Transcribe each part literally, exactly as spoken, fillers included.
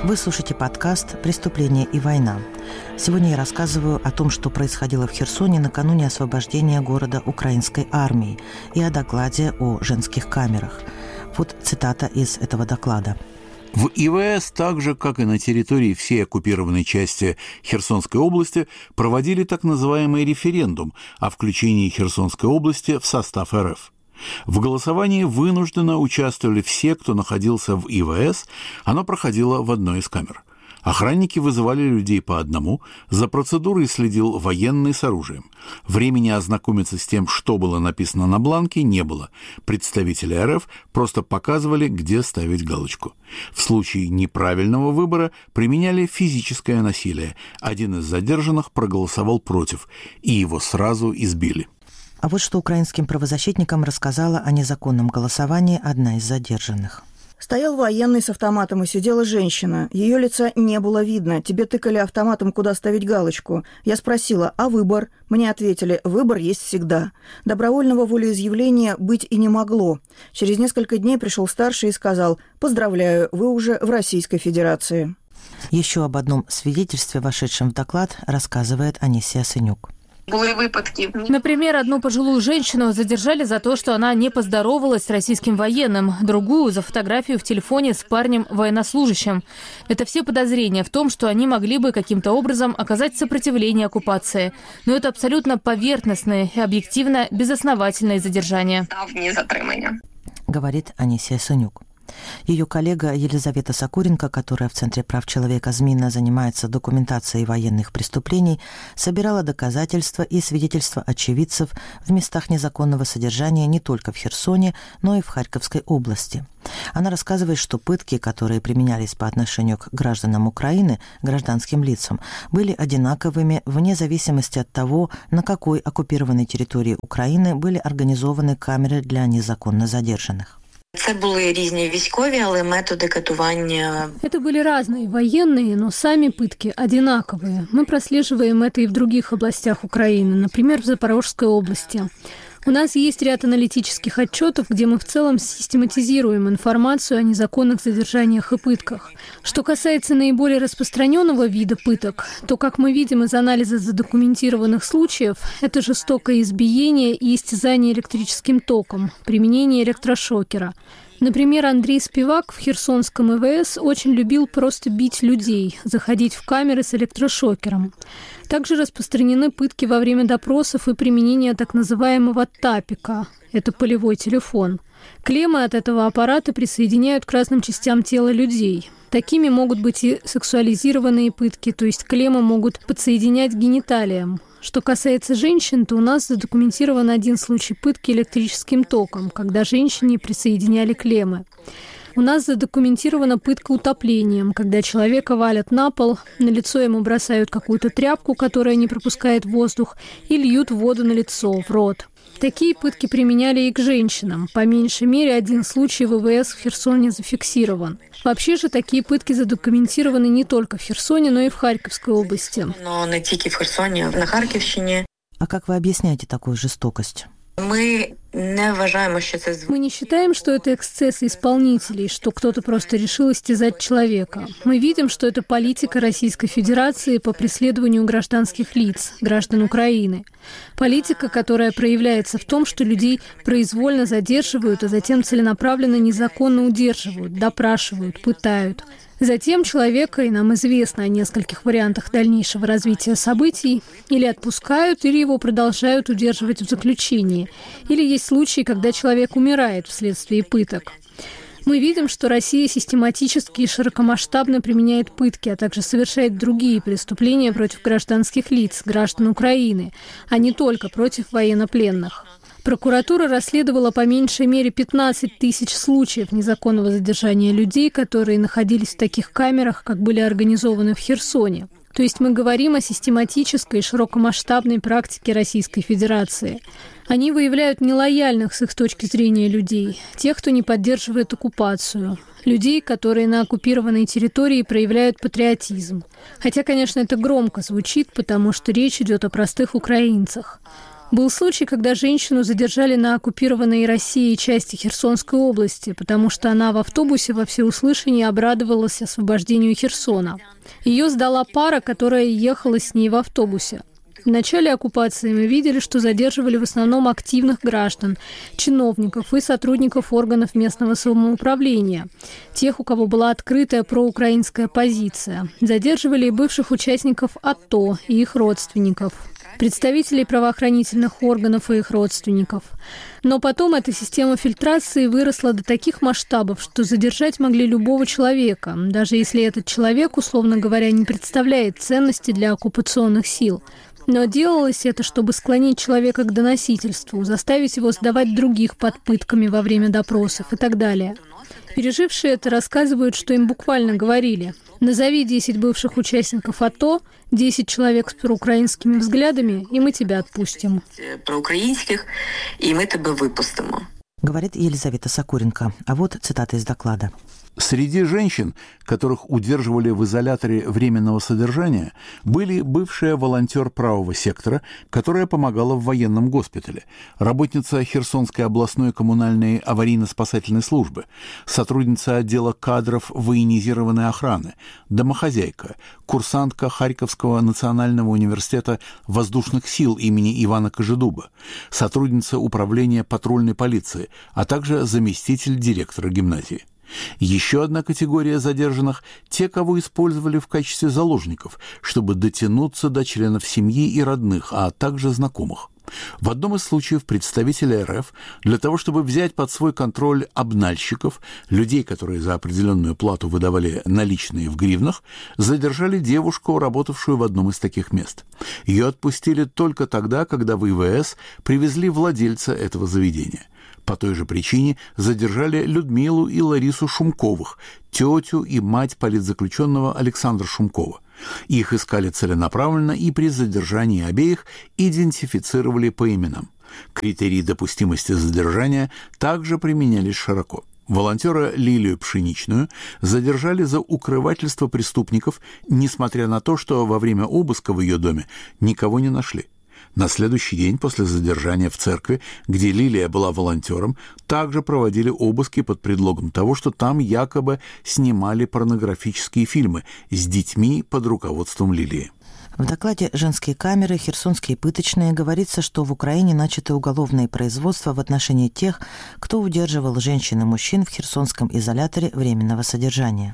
Вы слушаете подкаст «Преступление и война». Сегодня я рассказываю о том, что происходило в Херсоне накануне освобождения города украинской армией, и о докладе о женских камерах. Вот цитата из этого доклада. В ИВС, так же, как и на территории всей оккупированной части Херсонской области, проводили так называемый референдум о включении Херсонской области в состав РФ. В голосовании вынужденно участвовали все, кто находился в ИВС, оно проходило в одной из камер. Охранники вызывали людей по одному, за процедурой следил военный с оружием. Времени ознакомиться с тем, что было написано на бланке, не было. Представители РФ просто показывали, где ставить галочку. В случае неправильного выбора применяли физическое насилие. Один из задержанных проголосовал против, и его сразу избили. А вот что украинским правозащитникам рассказала о незаконном голосовании одна из задержанных. Стоял военный с автоматом и сидела женщина. Ее лица не было видно. Тебе тыкали автоматом, куда ставить галочку. Я спросила, а выбор? Мне ответили, выбор есть всегда. Добровольного волеизъявления быть и не могло. Через несколько дней пришел старший и сказал, поздравляю, вы уже в Российской Федерации. Еще об одном свидетельстве, вошедшем в доклад, рассказывает Анисия Сынюк. Например, одну пожилую женщину задержали за то, что она не поздоровалась с российским военным, другую – за фотографию в телефоне с парнем-военнослужащим. Это все подозрения в том, что они могли бы каким-то образом оказать сопротивление оккупации. Но это абсолютно поверхностные и объективно безосновательные задержания. Говорит Анисия Сынюк. Ее коллега Елизавета Сокуренко, которая в Центре прав человека ЗМИНа занимается документацией военных преступлений, собирала доказательства и свидетельства очевидцев в местах незаконного содержания не только в Херсоне, но и в Харьковской области. Она рассказывает, что пытки, которые применялись по отношению к гражданам Украины, гражданским лицам, были одинаковыми вне зависимости от того, на какой оккупированной территории Украины были организованы камеры для незаконно задержанных. Это были разные військові, але методи катування. Это были разные военные, но сами пытки одинаковые. Мы прослеживаем это и в других областях Украины, например, в Запорожской области. У нас есть ряд аналитических отчетов, где мы в целом систематизируем информацию о незаконных задержаниях и пытках. Что касается наиболее распространенного вида пыток, то, как мы видим из анализа задокументированных случаев, это жестокое избиение и истязание электрическим током, применение электрошокера. Например, Андрей Спивак в Херсонском ИВС очень любил просто бить людей, заходить в камеры с электрошокером. Также распространены пытки во время допросов и применение так называемого тапика. Это полевой телефон. Клеммы от этого аппарата присоединяют к разным частям тела людей. Такими могут быть и сексуализированные пытки, то есть клеммы могут подсоединять к гениталиям. Что касается женщин, то у нас задокументирован один случай пытки электрическим током, когда женщине присоединяли клеммы. У нас задокументирована пытка утоплением, когда человека валят на пол, на лицо ему бросают какую-то тряпку, которая не пропускает воздух, и льют воду на лицо, в рот. Такие пытки применяли и к женщинам. По меньшей мере, один случай в ИВС в Херсоне зафиксирован. Вообще же такие пытки задокументированы не только в Херсоне, но и в Харьковской области. Но не только в Херсоне, а на Харьковщине. А как вы объясняете такую жестокость? Мы не вважаємо, що це... Мы не считаем, что это эксцессы исполнителей, что кто-то просто решил истязать человека. Мы видим, что это политика Российской Федерации по преследованию гражданских лиц, граждан Украины. Политика, которая проявляется в том, что людей произвольно задерживают, а затем целенаправленно незаконно удерживают, допрашивают, пытают. Затем человека, и нам известно о нескольких вариантах дальнейшего развития событий, или отпускают, или его продолжают удерживать в заключении. Или есть случаи, когда человек умирает вследствие пыток. Мы видим, что Россия систематически и широкомасштабно применяет пытки, а также совершает другие преступления против гражданских лиц, граждан Украины, а не только против военнопленных. Прокуратура расследовала по меньшей мере пятнадцать тысяч случаев незаконного задержания людей, которые находились в таких камерах, как были организованы в Херсоне. То есть мы говорим о систематической и широкомасштабной практике Российской Федерации. Они выявляют нелояльных с их точки зрения людей, тех, кто не поддерживает оккупацию, людей, которые на оккупированной территории проявляют патриотизм. Хотя, конечно, это громко звучит, потому что речь идет о простых украинцах. Был случай, когда женщину задержали на оккупированной Россией части Херсонской области, потому что она в автобусе во всеуслышание обрадовалась освобождению Херсона. Ее сдала пара, которая ехала с ней в автобусе. В начале оккупации мы видели, что задерживали в основном активных граждан, чиновников и сотрудников органов местного самоуправления, тех, у кого была открытая проукраинская позиция. Задерживали и бывших участников АТО и их родственников, представителей правоохранительных органов и их родственников. Но потом эта система фильтрации выросла до таких масштабов, что задержать могли любого человека, даже если этот человек, условно говоря, не представляет ценности для оккупационных сил. Но делалось это, чтобы склонить человека к доносительству, заставить его сдавать других под пытками во время допросов и так далее. Пережившие это рассказывают, что им буквально говорили: «Назови десять бывших участников АТО, десять человек с проукраинскими взглядами, и мы тебя отпустим». Проукраинских, и мы тебя выпустим. Говорит Елизавета Сокуренко. А вот цитата из доклада. Среди женщин, которых удерживали в изоляторе временного содержания, были бывшая волонтер правого сектора, которая помогала в военном госпитале, работница Херсонской областной коммунальной аварийно-спасательной службы, сотрудница отдела кадров военизированной охраны, домохозяйка, курсантка Харьковского национального университета воздушных сил имени Ивана Кожедуба, сотрудница управления патрульной полиции, а также заместитель директора гимназии. Еще одна категория задержанных – те, кого использовали в качестве заложников, чтобы дотянуться до членов семьи и родных, а также знакомых. В одном из случаев представители РФ для того, чтобы взять под свой контроль обнальщиков, людей, которые за определенную плату выдавали наличные в гривнах, задержали девушку, работавшую в одном из таких мест. Ее отпустили только тогда, когда в ИВС привезли владельца этого заведения. По той же причине задержали Людмилу и Ларису Шумковых, тетю и мать политзаключенного Александра Шумкова. Их искали целенаправленно и при задержании обеих идентифицировали по именам. Критерии допустимости задержания также применялись широко. Волонтера Лилию Пшеничную задержали за укрывательство преступников, несмотря на то, что во время обыска в ее доме никого не нашли. На следующий день после задержания в церкви, где Лилия была волонтером, также проводили обыски под предлогом того, что там якобы снимали порнографические фильмы с детьми под руководством Лилии. В докладе «Женские камеры. Херсонские пыточные» говорится, что в Украине начато уголовное производство в отношении тех, кто удерживал женщин и мужчин в херсонском изоляторе временного содержания.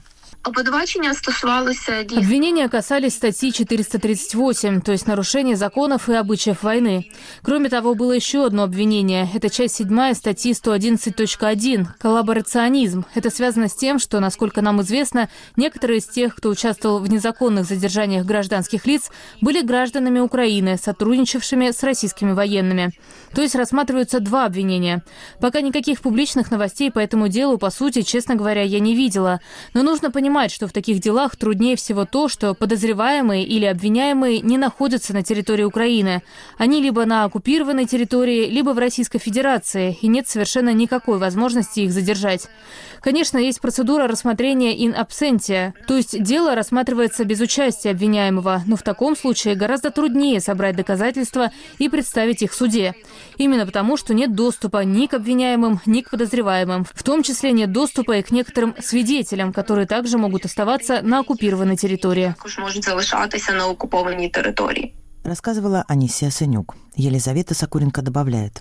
Обвинения касались статьи четыреста тридцать восемь, то есть нарушение законов и обычаев войны. Кроме того, было еще одно обвинение. Это часть седьмая статьи сто одиннадцать точка один – коллаборационизм. Это связано с тем, что, насколько нам известно, некоторые из тех, кто участвовал в незаконных задержаниях гражданских лиц, были гражданами Украины, сотрудничавшими с российскими военными. То есть рассматриваются два обвинения. Пока никаких публичных новостей по этому делу, по сути, честно говоря, я не видела. Но нужно понимать, что в таких делах труднее всего то, что подозреваемые или обвиняемые не находятся на территории Украины. Они либо на оккупированной территории, либо в Российской Федерации, и нет совершенно никакой возможности их задержать. Конечно, есть процедура рассмотрения in absentia, то есть дело рассматривается без участия обвиняемого, но в таком случае гораздо труднее собрать доказательства и представить их в суде. Именно потому, что нет доступа ни к обвиняемым, ни к подозреваемым. В том числе нет доступа и к некоторым свидетелям, которые также могут оставаться на оккупированной территории. Можуть залишатися на оккупованной территории. Рассказывала Анисия Сенюк. Елизавета Сокуренко добавляет.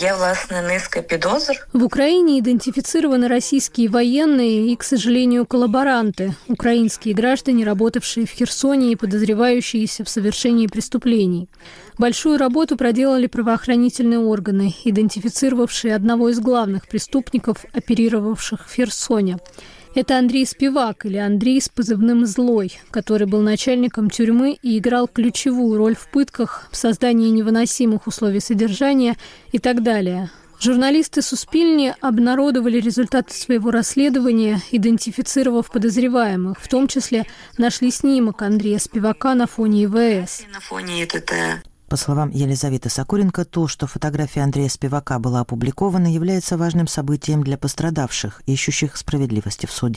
В Украине идентифицированы российские военные и, к сожалению, коллаборанты, украинские граждане, работавшие в Херсоне и подозревающиеся в совершении преступлений. Большую работу проделали правоохранительные органы, идентифицировавшие одного из главных преступников, оперировавших в Херсоне. Это Андрей Спивак, или Андрей с позывным «Злой», который был начальником тюрьмы и играл ключевую роль в пытках, в создании невыносимых условий содержания и так далее. Журналисты Суспильни обнародовали результаты своего расследования, идентифицировав подозреваемых, в том числе нашли снимок Андрея Спивака на фоне ИВС. По словам Елизаветы Сокуренко, то, что фотография Андрея Спивака была опубликована, является важным событием для пострадавших, ищущих справедливости в суде.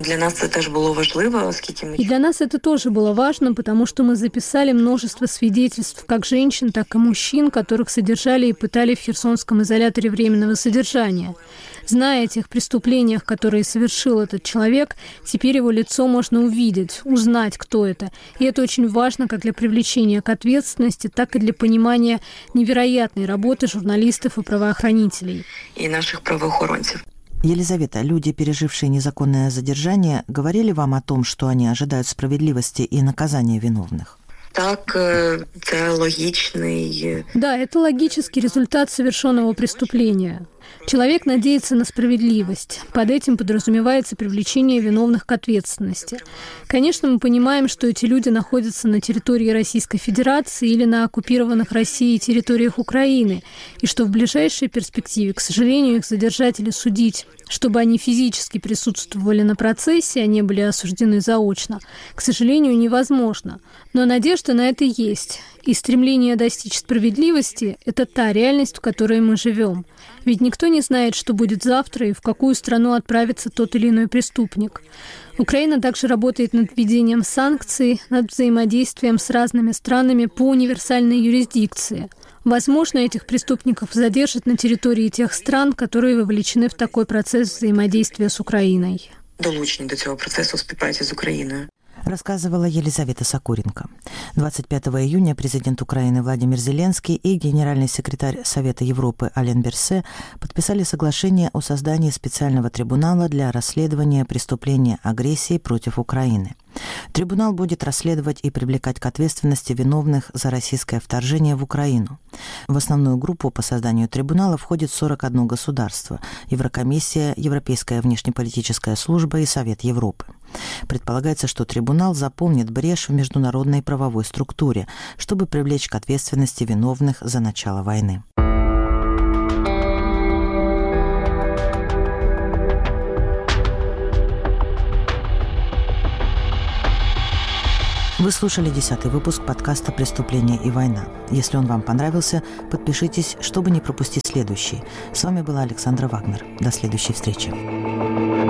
Для нас это тоже было важливо, оскільки мы... И для нас это тоже было важно, потому что мы записали множество свидетельств как женщин, так и мужчин, которых содержали и пытали в Херсонском изоляторе временного содержания. Зная о тех преступлениях, которые совершил этот человек, теперь его лицо можно увидеть, узнать, кто это. И это очень важно как для привлечения к ответственности, так и для понимания невероятной работы журналистов и правоохранителей. И наших правоохранителей. Елизавета, люди, пережившие незаконное задержание, говорили вам о том, что они ожидают справедливости и наказания виновных? Так, это логичный... Да, это логический результат совершенного преступления. Человек надеется на справедливость. Под этим подразумевается привлечение виновных к ответственности. Конечно, мы понимаем, что эти люди находятся на территории Российской Федерации или на оккупированных Россией территориях Украины, и что в ближайшей перспективе, к сожалению, их задержать или судить, чтобы они физически присутствовали на процессе, а не были осуждены заочно, к сожалению, невозможно. Но надежда на это есть. И стремление достичь справедливости – это та реальность, в которой мы живем. Ведь никто не знает, что будет завтра и в какую страну отправится тот или иной преступник. Украина также работает над введением санкций, над взаимодействием с разными странами по универсальной юрисдикции. Возможно, этих преступников задержат на территории тех стран, которые вовлечены в такой процесс взаимодействия с Украиной. Долучені до цього процесу співпраці з Україною. Рассказывала Елизавета Сокуренко. двадцать пятого июня президент Украины Владимир Зеленский и генеральный секретарь Совета Европы Ален Берсе подписали соглашение о создании специального трибунала для расследования преступления агрессии против Украины. Трибунал будет расследовать и привлекать к ответственности виновных за российское вторжение в Украину. В основную группу по созданию трибунала входит сорок одно государство – Еврокомиссия, Европейская внешнеполитическая служба и Совет Европы. Предполагается, что трибунал заполнит брешь в международной правовой структуре, чтобы привлечь к ответственности виновных за начало войны. Вы слушали десятый выпуск подкаста «Преступление и война». Если он вам понравился, подпишитесь, чтобы не пропустить следующий. С вами была Александра Вагнер. До следующей встречи.